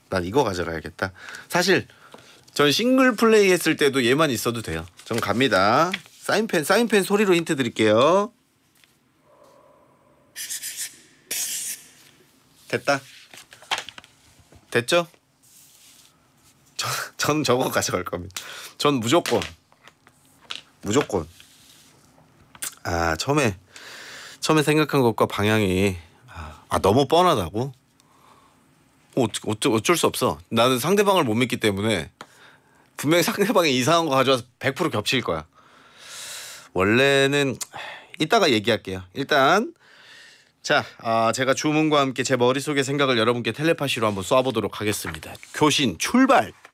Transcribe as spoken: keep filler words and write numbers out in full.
난 이거 가져가야겠다. 사실 전 싱글 플레이 했을 때도 얘만 있어도 돼요. 전 갑니다. 사인펜 사인펜 소리로 힌트 드릴게요. 됐다. 됐죠? 저, 전 저거 가져갈 겁니다. 전 무조건 무조건 아 처음에 처음에 생각한 것과 방향이 아, 아 너무 뻔하다고? 어쩔, 어쩔, 어쩔 수 없어. 나는 상대방을 못 믿기 때문에 분명히 상대방이 이상한 거 가져와서 백 퍼센트 겹칠 거야. 원래는 이따가 얘기할게요. 일단 자, 아, 제가 주문과 함께 제 머릿속의 생각을 여러분께 텔레파시로 한번 쏴보도록 하겠습니다. 교신 출발!